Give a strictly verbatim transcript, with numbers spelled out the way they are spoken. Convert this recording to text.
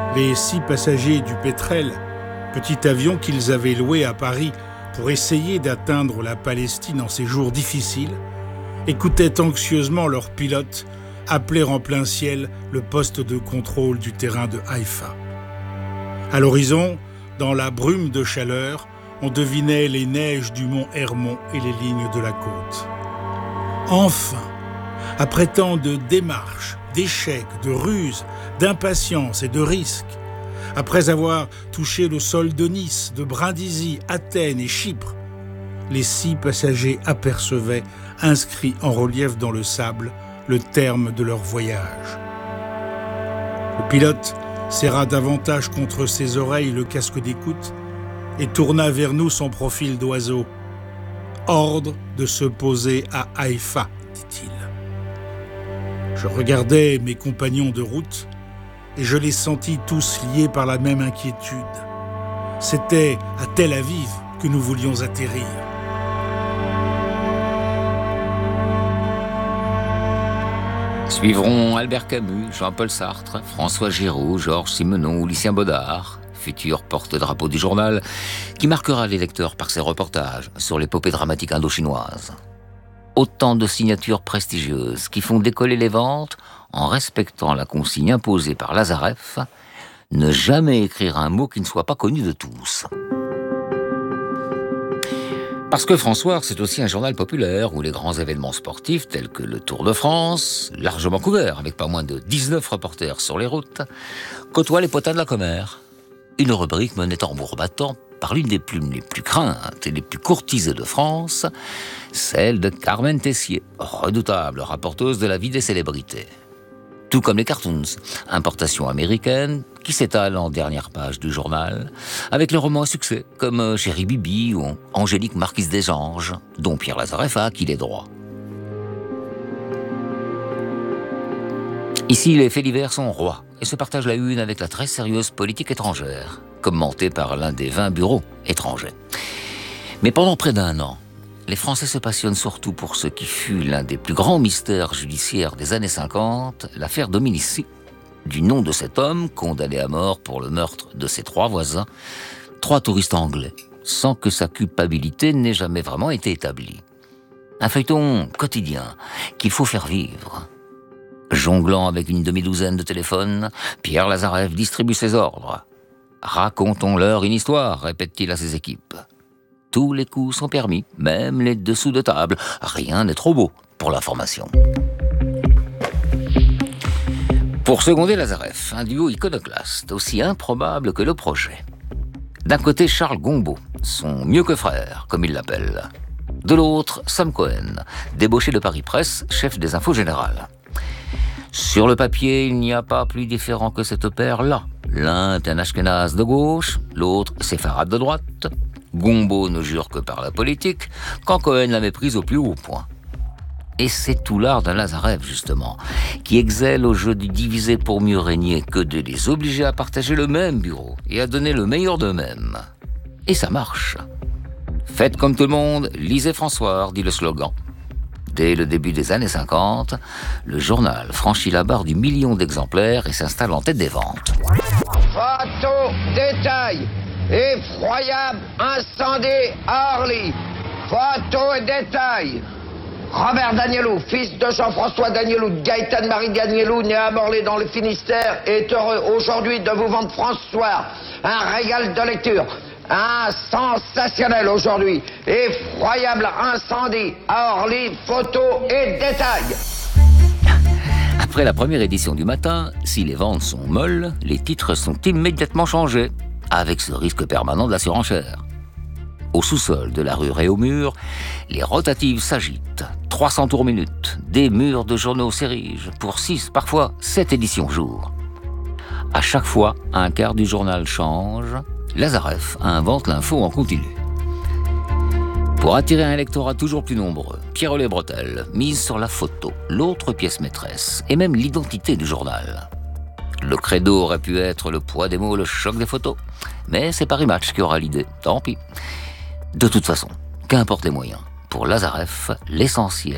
Les six passagers du Pétrel, petit avion qu'ils avaient loué à Paris pour essayer d'atteindre la Palestine en ces jours difficiles, écoutaient anxieusement leur pilote appeler en plein ciel le poste de contrôle du terrain de Haïfa. À l'horizon, dans la brume de chaleur, on devinait les neiges du mont Hermon et les lignes de la côte. Enfin, après tant de démarches, d'échecs, de ruses, d'impatience et de risques, après avoir touché le sol de Nice, de Brindisi, Athènes et Chypre, les six passagers apercevaient, inscrit en relief dans le sable, le terme de leur voyage. Le pilote serra davantage contre ses oreilles le casque d'écoute et tourna vers nous son profil d'oiseau. « Ordre de se poser à Haïfa », dit-il. Je regardais mes compagnons de route et je les sentis tous liés par la même inquiétude. C'était à Tel Aviv que nous voulions atterrir. Suivront Albert Camus, Jean-Paul Sartre, François Giroud, Georges Simenon ou Lucien Baudard, futur porte-drapeau du journal, qui marquera les lecteurs par ses reportages sur l'épopée dramatique indo-chinoise. Autant de signatures prestigieuses qui font décoller les ventes en respectant la consigne imposée par Lazareff, ne jamais écrire un mot qui ne soit pas connu de tous. Parce que François, c'est aussi un journal populaire où les grands événements sportifs tels que le Tour de France, largement couvert avec pas moins de dix-neuf reporters sur les routes, côtoient les potins de la commère. Une rubrique menée tambour battant par l'une des plumes les plus craintes et les plus courtisées de France, celle de Carmen Tessier, redoutable rapporteuse de la vie des célébrités. Tout comme les cartoons, importation américaine, qui s'étale en dernière page du journal, avec les romans à succès, comme Chéri Bibi ou Angélique Marquise des Anges, dont Pierre Lazareff a acquis les droits. Ici, les faits divers sont rois et se partagent la une avec la très sérieuse politique étrangère, commentée par l'un des vingt bureaux étrangers. Mais pendant près d'un an, les Français se passionnent surtout pour ce qui fut l'un des plus grands mystères judiciaires des années cinquante, l'affaire Dominici, du nom de cet homme condamné à mort pour le meurtre de ses trois voisins, trois touristes anglais, sans que sa culpabilité n'ait jamais vraiment été établie. Un feuilleton quotidien qu'il faut faire vivre. Jonglant avec une demi-douzaine de téléphones, Pierre Lazareff distribue ses ordres. « Racontons-leur une histoire », répète-t-il à ses équipes. Tous les coups sont permis, même les dessous de table. Rien n'est trop beau pour l'information. Pour seconder Lazareff, un duo iconoclaste, aussi improbable que le projet. D'un côté, Charles Gombault, son mieux que frère, comme il l'appelle. De l'autre, Sam Cohen, débauché de Paris Presse, chef des infos générales. Sur le papier, il n'y a pas plus différent que cette paire-là. L'un est un ashkénaze de gauche, l'autre séfarade de droite. Gombault ne jure que par la politique, quand Cohen la méprise au plus haut point. Et c'est tout l'art d'un Lazareff, justement, qui excelle au jeu du diviser pour mieux régner que de les obliger à partager le même bureau et à donner le meilleur d'eux-mêmes. Et ça marche. Faites comme tout le monde, lisez François, dit le slogan. Dès le début des années cinquante, le journal franchit la barre du million d'exemplaires et s'installe en tête des ventes. Photo, détail, effroyable incendie à Orly. Photo et détail. Robert Danielou, fils de Jean-François Danielou, de Gaëtane Marie Danielou, né à Morlaix dans le Finistère, est heureux aujourd'hui de vous vendre François. Un régal de lecture. Un sensationnel aujourd'hui. Effroyable incendie à Orly, photo et détail. Après la première édition du matin, si les ventes sont molles, les titres sont immédiatement changés, avec ce risque permanent de la surenchère. Au sous-sol de la rue Réaumur, les rotatives s'agitent. trois cents tours minutes, des murs de journaux s'érigent, pour six, parfois sept éditions jour. À chaque fois, un quart du journal change. Lazareff invente l'info en continu. Pour attirer un lectorat toujours plus nombreux, Pierre Bretel mise sur la photo, l'autre pièce maîtresse, et même l'identité du journal. Le credo aurait pu être le poids des mots, le choc des photos, mais c'est Paris Match qui aura l'idée, tant pis. De toute façon, qu'importe les moyens, pour Lazareff, l'essentiel